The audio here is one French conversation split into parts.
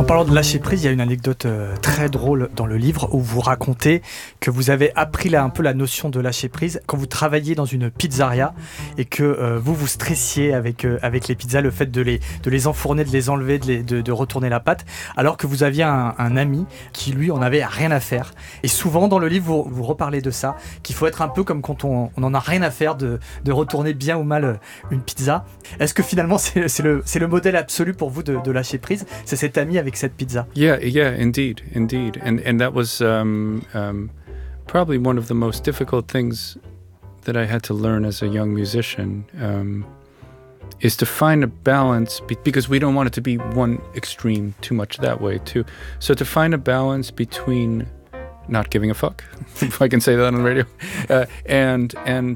parlant de lâcher prise, il y a une anecdote très drôle dans le livre où vous racontez que vous avez appris un peu la notion de lâcher prise quand vous travailliez dans une pizzeria et que vous stressiez avec les pizzas, le fait de les enfourner, de les enlever, de retourner la pâte, alors que vous aviez un ami qui lui en avait rien à faire. Et souvent dans le livre vous reparlez de ça, qu'il faut être un peu comme quand on en a rien à faire de retourner bien ou mal une pizza. Est-ce que finalement c'est le modèle absolu pour vous de lâcher prise, c'est cet ami avec cette pizza? Yeah, indeed. And that was probably one of the most difficult things that I had to learn as a young musician, is to find a balance, because we don't want it to be one extreme too much that way too. So to find a balance between not giving a fuck, if I can say that on the radio, and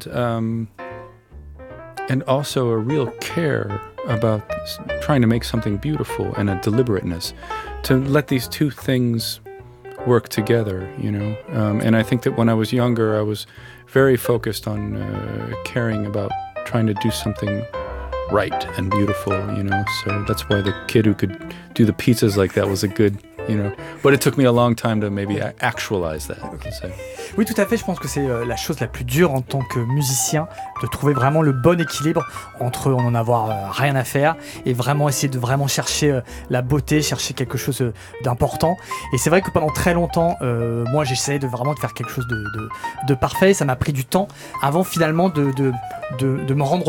also a real care about trying to make something beautiful and a deliberateness, to let these two things work together, you know. And I think that when I was younger, I was very focused on caring about trying to do something right and beautiful, you know. So that's why the kid who could do the pizzas like that was a good, you know. But it took me a long time to maybe actualize that. Okay. Oui, tout à fait. Je pense que c'est la chose la plus dure en tant que musicien, de trouver vraiment le bon équilibre entre en avoir rien à faire et vraiment essayer de vraiment chercher la beauté, chercher quelque chose d'important. Et c'est vrai que pendant très longtemps, moi j'essayais de faire quelque chose de parfait. Ça m'a pris du temps avant finalement de me rendre